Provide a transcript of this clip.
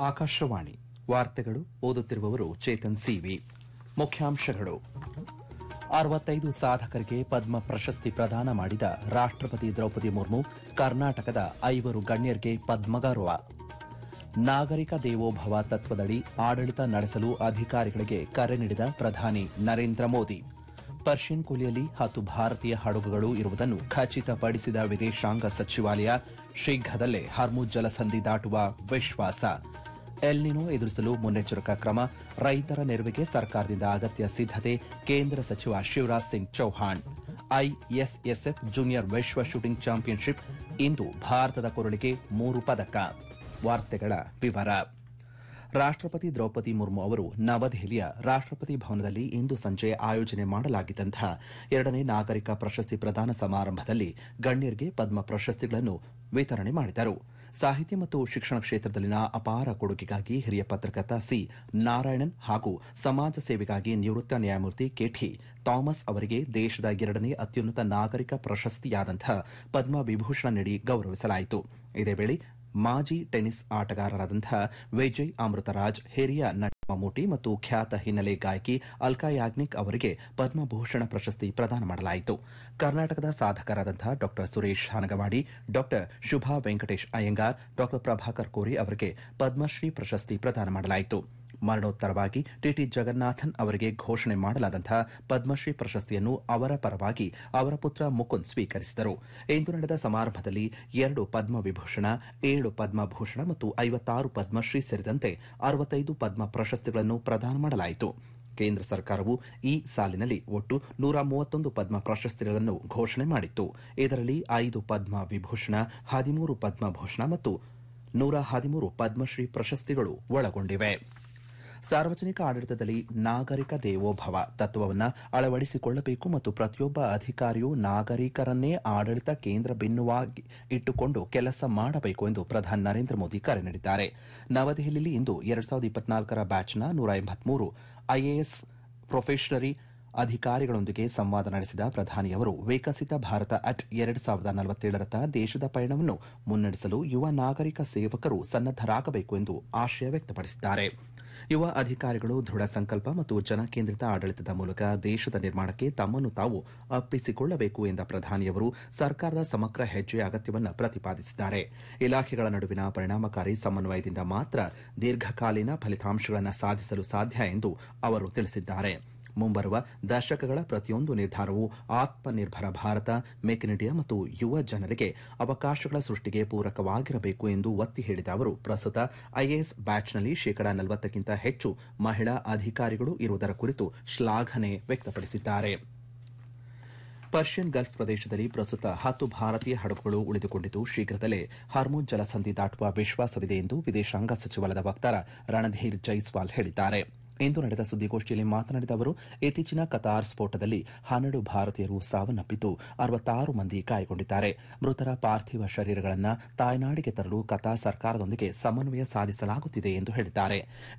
ಆಕಾಶವಾಣಿ ವಾರ್ತೆಗಳು ಓದುತ್ತಿರುವವರು ಚೇತನ್ ಸಿವಿ. ಮುಖ್ಯಾಂಶಗಳು: 65 ಸಾಧಕರಿಗೆ ಪದ್ಮ ಪ್ರಶಸ್ತಿ ಪ್ರದಾನ ಮಾಡಿದ ರಾಷ್ಟ್ರಪತಿ ದ್ರೌಪದಿ ಮುರ್ಮು. ಕರ್ನಾಟಕದ 5 ಗಣ್ಯರಿಗೆ ಪದ್ಮ ಗೌರವ. ನಾಗರಿಕ ದೇವೋಭವ ತತ್ವದಡಿ ಆಡಳಿತ ನಡೆಸಲು ಅಧಿಕಾರಿಗಳಿಗೆ ಕರೆ ನೀಡಿದ ಪ್ರಧಾನಿ ನರೇಂದ್ರ ಮೋದಿ. ಪರ್ಷಿಯನ್ ಕೊಲ್ಲಿಯಲ್ಲಿ 10 ಭಾರತೀಯ ಹಡಗುಗಳು ಇರುವುದನ್ನು ಖಚಿತಪಡಿಸಿದ ವಿದೇಶಾಂಗ ಸಚಿವಾಲಯ. ಶೀಘ್ರದಲ್ಲೇ ಹರ್ಮುಜ್ ಜಲಸಂಧಿ ದಾಟುವ ವಿಶ್ವಾಸ. ಎಲ್ನಿನೋ ಎದುರಿಸಲು ಮುನ್ನೆಚ್ಚರಿಕಾ ಕ್ರಮ. ರೈತರ ನೆರವಿಗೆ ಸರ್ಕಾರದಿಂದ ಅಗತ್ಯ ಸಿದ್ದತೆ. ಕೇಂದ್ರ ಸಚಿವ ಶಿವರಾಜ್ ಸಿಂಗ್ ಚೌಹಾಣ್. ಐಎಸ್ಎಸ್ಎಫ್ ಜೂನಿಯರ್ ವಿಶ್ವ ಶೂಟಿಂಗ್ ಚಾಂಪಿಯನ್ಶಿಪ್. ಇಂದು ಭಾರತದ ಕೊರಳಿಗೆ 3 ಪದಕ. ವಾರ್ತೆಗಳ ವಿವರ. ರಾಷ್ಟ್ರಪತಿ ದ್ರೌಪದಿ ಮುರ್ಮು ಅವರು ನವದೆಹಲಿಯ ರಾಷ್ಟ್ರಪತಿ ಭವನದಲ್ಲಿ ಇಂದು ಸಂಜೆ ಆಯೋಜನೆ ಮಾಡಲಾಗಿದ್ದಂತಹ 2ನೇ ನಾಗರಿಕ ಪ್ರಶಸ್ತಿ ಪ್ರದಾನ ಸಮಾರಂಭದಲ್ಲಿ ಗಣ್ಯರಿಗೆ ಪದ್ಮ ಪ್ರಶಸ್ತಿಗಳನ್ನು ವಿತರಣೆ ಮಾಡಿದರು. ಸಾಹಿತ್ಯ ಮತ್ತು ಶಿಕ್ಷಣ ಕ್ಷೇತ್ರದಲ್ಲಿನ ಅಪಾರ ಕೊಡುಗೆಗಾಗಿ ಹಿರಿಯ ಪತ್ರಕರ್ತ ಸಿ ನಾರಾಯಣನ್ ಹಾಗೂ ಸಮಾಜ ಸೇವೆಗಾಗಿ ನಿವೃತ್ತ ನ್ಯಾಯಮೂರ್ತಿ ಕೆಟಿ ಥಾಮಸ್ ಅವರಿಗೆ ದೇಶದ 2ನೇ ಅತ್ಯುನ್ನತ ನಾಗರಿಕ ಪ್ರಶಸ್ತಿಯಾದಂತಹ ಪದ್ಮ ವಿಭೂಷಣ ನೀಡಿ ಗೌರವಿಸಲಾಯಿತು. ಇದೇ ವೇಳೆ ಮಾಜಿ ಟೆನ್ನಿಸ್ ಆಟಗಾರರಾದಂತಹ ವಿಜಯ್ ಅಮೃತರಾಜ್, ಹಿರಿಯ ನಟ ಮಮ್ಮೂಟಿ ಮತ್ತು ಖ್ಯಾತ ಹಿನ್ನೆಲೆ ಗಾಯಕಿ ಅಲ್ಕಾ ಯಾಗ್ನಿಕ್ ಅವರಿಗೆ ಪದ್ಮಭೂಷಣ ಪ್ರಶಸ್ತಿ ಪ್ರದಾನ ಮಾಡಲಾಯಿತು. ಕರ್ನಾಟಕದ ಸಾಧಕರಾದಂತಹ ಡಾ ಸುರೇಶ್ ಹನಗವಾಡಿ, ಡಾ ಶುಭಾ ವೆಂಕಟೇಶ್ ಅಯ್ಯಂಗಾರ್, ಡಾ ಪ್ರಭಾಕರ್ ಕೋರಿ ಅವರಿಗೆ ಪದ್ಮಶ್ರೀ ಪ್ರಶಸ್ತಿ ಪ್ರದಾನ ಮಾಡಲಾಯಿತು. ಮರಣೋತ್ತರವಾಗಿ ಟಿಟಿ ಜಗನ್ನಾಥನ್ ಅವರಿಗೆ ಘೋಷಣೆ ಮಾಡಲಾದಂತಹ ಪದ್ಮಶ್ರೀ ಪ್ರಶಸ್ತಿಯನ್ನು ಅವರ ಪರವಾಗಿ ಅವರ ಪುತ್ರ ಮುಕುಂದ್ ಸ್ವೀಕರಿಸಿದರು. ಇಂದು ನಡೆದ ಸಮಾರಂಭದಲ್ಲಿ 2 ಪದ್ಮ ವಿಭೂಷಣ, 7 ಪದ್ಮಭೂಷಣ ಮತ್ತು 56 ಪದ್ಮಶ್ರೀ ಸೇರಿದಂತೆ 65 ಪದ್ಮ ಪ್ರಶಸ್ತಿಗಳನ್ನು ಪ್ರದಾನ ಮಾಡಲಾಯಿತು. ಕೇಂದ್ರ ಸರ್ಕಾರವು ಈ ಸಾಲಿನಲ್ಲಿ ಒಟ್ಟು 131 ಪದ್ಮ ಪ್ರಶಸ್ತಿಗಳನ್ನು ಘೋಷಣೆ ಮಾಡಿತ್ತು. ಇದರಲ್ಲಿ 5 ಪದ್ಮ ವಿಭೂಷಣ, 13 ಪದ್ಮಭೂಷಣ ಮತ್ತು 113 ಪದ್ಮಶ್ರೀ ಪ್ರಶಸ್ತಿಗಳು ಒಳಗೊಂಡಿವೆ. ಸಾರ್ವಜನಿಕ ಆಡಳಿತದಲ್ಲಿ ನಾಗರಿಕ ದೇವೋಭವ ತತ್ವವನ್ನು ಅಳವಡಿಸಿಕೊಳ್ಳಬೇಕು ಮತ್ತು ಪ್ರತಿಯೊಬ್ಬ ಅಧಿಕಾರಿಯೂ ನಾಗರಿಕರನ್ನೇ ಆಡಳಿತ ಕೇಂದ್ರ ಬಿಂದುವಾಗಿ ಇಟ್ಟುಕೊಂಡು ಕೆಲಸ ಮಾಡಬೇಕು ಎಂದು ಪ್ರಧಾನಿ ನರೇಂದ್ರ ಮೋದಿ ಕರೆ ನೀಡಿದ್ದಾರೆ. ನವದೆಹಲಿಯಲ್ಲಿ ಇಂದು 2024ರ ಬ್ಯಾಚ್ನ 183 ಐಎಎಸ್ ಪ್ರೊಫೆಷನರಿ ಅಧಿಕಾರಿಗಳೊಂದಿಗೆ ಸಂವಾದ ನಡೆಸಿದ ಪ್ರಧಾನಿಯವರು ವಿಕಸಿತ ಭಾರತ ಅಟ್ 2047ರತ್ತ ದೇಶದ ಪಯಣವನ್ನು ಮುನ್ನಡೆಸಲು ಯುವ ನಾಗರಿಕ ಸೇವಕರು ಸನ್ನದ್ದರಾಗಬೇಕು ಎಂದು ಆಶಯ ವ್ಯಕ್ತಪಡಿಸಿದ್ದಾರೆ. ಯುವ ಅಧಿಕಾರಿಗಳು ದೃಢ ಸಂಕಲ್ಪ ಮತ್ತು ಜನಕೇಂದ್ರಿತ ಆಡಳಿತದ ಮೂಲಕ ದೇಶದ ನಿರ್ಮಾಣಕ್ಕೆ ತಮ್ಮನ್ನು ತಾವು ಅರ್ಪಿಸಿಕೊಳ್ಳಬೇಕು ಎಂದ ಪ್ರಧಾನಿಯವರು ಸರ್ಕಾರದ ಸಮಗ್ರ ಹೆಜ್ಜೆಯ ಅಗತ್ಯವನ್ನು ಪ್ರತಿಪಾದಿಸಿದ್ದಾರೆ. ಇಲಾಖೆಗಳ ನಡುವಿನ ಪರಿಣಾಮಕಾರಿ ಸಮನ್ವಯದಿಂದ ಮಾತ್ರ ದೀರ್ಘಕಾಲೀನ ಫಲಿತಾಂಶಗಳನ್ನು ಸಾಧಿಸಲು ಸಾಧ್ಯ ಎಂದು ಅವರು ತಿಳಿಸಿದ್ದಾರೆ. ಮುಂಬರುವ ದಶಕಗಳ ಪ್ರತಿಯೊಂದು ನಿರ್ಧಾರವು Atmanirbhar Bharat, make in India ಮತ್ತು ಯುವ ಜನರಿಗೆ ಅವಕಾಶಗಳ ಸೃಷ್ಟಿಗೆ ಪೂರಕವಾಗಿರಬೇಕು ಎಂದು ಒತ್ತಿ ಹೇಳಿದ ಅವರು ಪ್ರಸ್ತುತ ಐಎಎಸ್ ಬ್ಯಾಚ್ನಲ್ಲಿ 40% ಹೆಚ್ಚು ಮಹಿಳಾ ಅಧಿಕಾರಿಗಳು ಇರುವುದರ ಕುರಿತು ಶ್ಲಾಘನೆ ವ್ಯಕ್ತಪಡಿಸಿದ್ದಾರೆ. ಪರ್ಷಿಯನ್ ಗಲ್ಫ್ ಪ್ರದೇಶದಲ್ಲಿ ಪ್ರಸ್ತುತ 10 ಭಾರತೀಯ ಹಡಗುಗಳು ಉಳಿದುಕೊಂಡಿದ್ದು ಶೀಘ್ರದಲ್ಲೇ ಹರ್ಮುಜ್ ಜಲಸಂಧಿ ದಾಟುವ ವಿಶ್ವಾಸವಿದೆ ಎಂದು ವಿದೇಶಾಂಗ ಸಚಿವಾಲಯದ ವಕ್ತಾರ ರಣಧೀರ್ ಜೈಸ್ವಾಲ್ ಹೇಳಿದ್ದಾರೆ. ಇಂದು ನಡೆದ ಸುದ್ದಿಗೋಷ್ಠಿಯಲ್ಲಿ ಮಾತನಾಡಿದ ಅವರು ಇತ್ತೀಚಿನ ಕತಾರ್ ಸ್ಫೋಟದಲ್ಲಿ 12 ಭಾರತೀಯರು ಸಾವನ್ನಪ್ಪಿದ್ದು 66 ಮಂದಿ ಗಾಯಗೊಂಡಿದ್ದಾರೆ. ಮೃತರ ಪಾರ್ಥಿವ ಶರೀರಗಳನ್ನು ತಾಯ್ನಾಡಿಗೆ ತರಲು ಕತಾರ್ ಸರ್ಕಾರದೊಂದಿಗೆ ಸಮನ್ವಯ ಸಾಧಿಸಲಾಗುತ್ತಿದೆ ಎಂದು ಹೇಳಿದ್ದಾರೆ.